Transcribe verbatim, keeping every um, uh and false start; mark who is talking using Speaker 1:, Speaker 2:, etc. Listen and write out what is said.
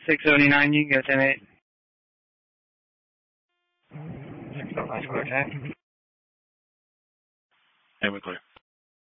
Speaker 1: six seventy-nine, you can go ten eight.
Speaker 2: And we're clear.